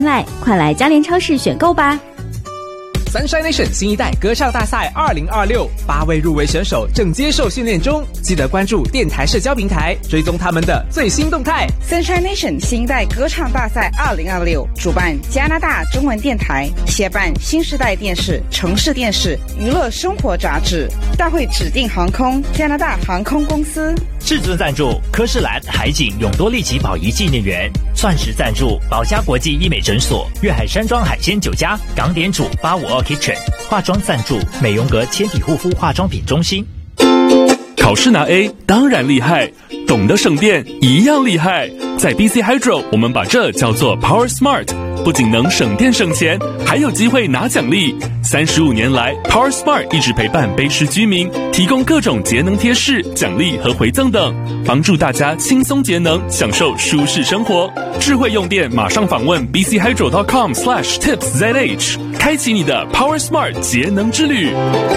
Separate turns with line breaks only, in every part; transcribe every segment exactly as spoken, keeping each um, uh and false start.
赖，快来嘉联超市选购吧。
Sunshine Nation 新一代歌唱大赛二零二六，八位入围选手正接受训练中，记得关注电台社交平台，追踪他们的最新动态。
Sunshine Nation 新一代歌唱大赛二零二六主办加拿大中文电台，协办新时代电视、城市电视、娱乐生活杂志，大会指定航空加拿大航空公司。
至尊赞助科士兰海景永多利奇宝仪纪念园，钻石赞助宝嘉国际医美诊所、粤海山庄海鲜酒家、港点主八五二 Kitchen， 化妆赞助美容阁纤体护肤化妆品中心。
考试拿 A 当然厉害，懂得省电一样厉害。在 B C Hydro 我们把这叫做 Power Smart， 不仅能省电省钱，还有机会拿奖励。三十五年来 Power Smart 一直陪伴卑诗居民，提供各种节能贴士、奖励和回赠等，帮助大家轻松节能，享受舒适生活。智慧用电马上访问 b c hydro dot com slash tips z h， 开启你的 Power Smart 节能之旅。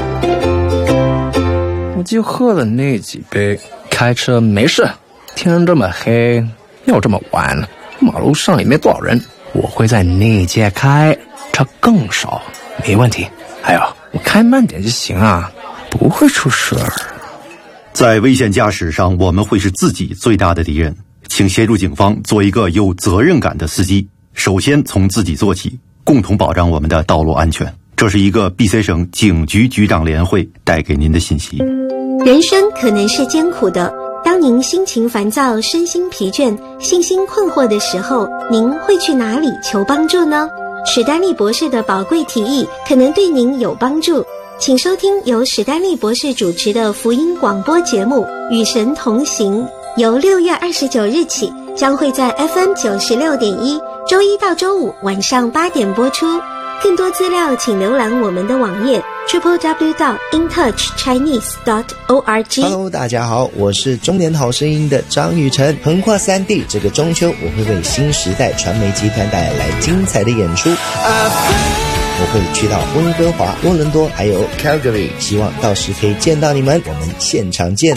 我就喝了那几杯，开车没事。天这么黑，又这么晚，马路上也没多少人，我会在内街开，车更少，没问题。还有，我开慢点就行啊，不会出事儿。
在危险驾驶上，我们会是自己最大的敌人。请协助警方做一个有责任感的司机，首先从自己做起，共同保障我们的道路安全。这是一个 B C 省警局局长联会带给您的信息。
人生可能是艰苦的，当您心情烦躁、身心疲倦、信心困惑的时候，您会去哪里求帮助呢？史丹利博士的宝贵提议可能对您有帮助，请收听由史丹利博士主持的福音广播节目《与神同行》，由六月二十九日起将会在 F M 九十六点一，周一到周五晚上八点播出。更多资料请浏览我们的网页 double-u double-u double-u dot in touch chinese dot org。
Hello， 大家好，我是中年好声音的张雨晨。横跨三地，这个中秋我会为新时代传媒集团带来精彩的演出。我会去到温哥华、多伦多还有 Calgary， 希望到时可以见到你们，我们现场见。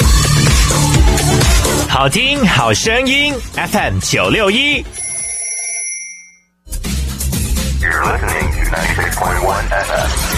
好听好声音 F M 九六一。
You're listening to ninety-six point one F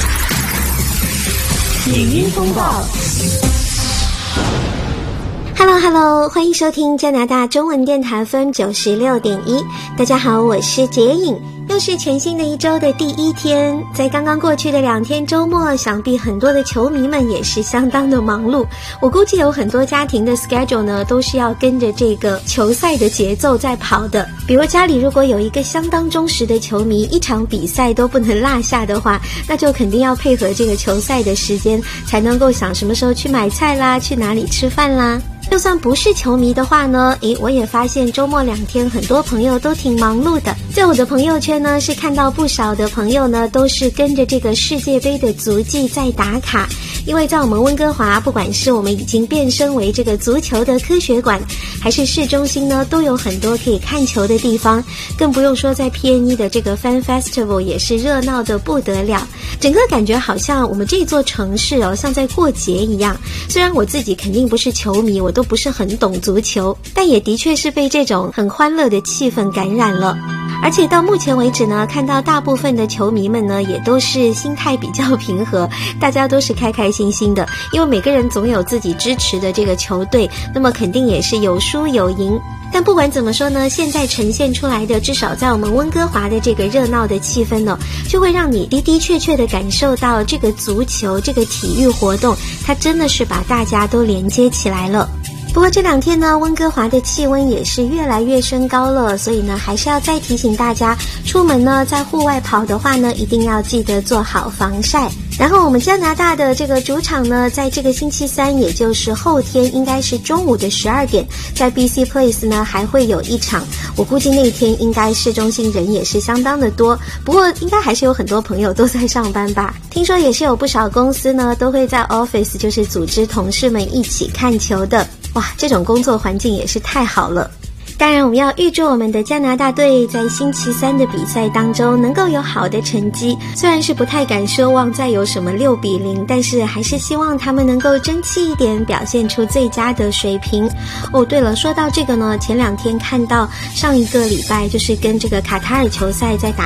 M。
影音风暴。Hello Hello， 欢迎收听加拿大中文电台 F M 九十六点一。大家好，我是洁颖。又是全新的一周的第一天，在刚刚过去的两天周末，想必很多的球迷们也是相当的忙碌。我估计有很多家庭的 schedule 呢，都是要跟着这个球赛的节奏在跑的。比如家里如果有一个相当忠实的球迷，一场比赛都不能落下的话，那就肯定要配合这个球赛的时间，才能够想什么时候去买菜啦，去哪里吃饭啦。就算不是球迷的话呢，诶，我也发现周末两天很多朋友都挺忙碌的。在我的朋友圈呢，是看到不少的朋友呢，都是跟着这个世界杯的足迹在打卡。因为在我们温哥华，不管是我们已经变身为这个足球的科学馆，还是市中心呢，都有很多可以看球的地方。更不用说在 P N E 的这个 Fan Festival 也是热闹的不得了。整个感觉好像我们这座城市哦，像在过节一样。虽然我自己肯定不是球迷，我都不是很懂足球，但也的确是被这种很欢乐的气氛感染了。而且到目前为止呢，看到大部分的球迷们呢，也都是心态比较平和，大家都是开开心心的，因为每个人总有自己支持的这个球队，那么肯定也是有输有赢。但不管怎么说呢，现在呈现出来的，至少在我们温哥华的这个热闹的气氛呢，就会让你的的确确的感受到这个足球这个体育活动，它真的是把大家都连接起来了。不过这两天呢，温哥华的气温也是越来越升高了，所以呢，还是要再提醒大家，出门呢，在户外跑的话呢，一定要记得做好防晒。然后我们加拿大的这个主场呢，在这个星期三，也就是后天，应该是中午的十二点，在 B C Place 呢还会有一场。我估计那天应该市中心人也是相当的多，不过应该还是有很多朋友都在上班吧。听说也是有不少公司呢，都会在 office 就是组织同事们一起看球的。哇，这种工作环境也是太好了。当然我们要预祝我们的加拿大队在星期三的比赛当中能够有好的成绩，虽然是不太敢奢望再有什么六比零，但是还是希望他们能够争气一点，表现出最佳的水平。哦，对了，说到这个呢，前两天看到上一个礼拜就是跟这个卡塔尔球赛在打